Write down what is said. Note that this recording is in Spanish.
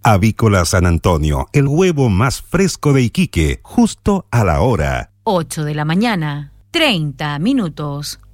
Avícola San Antonio, el huevo más fresco de Iquique, justo a la hora. 8 de la mañana, 30 minutos.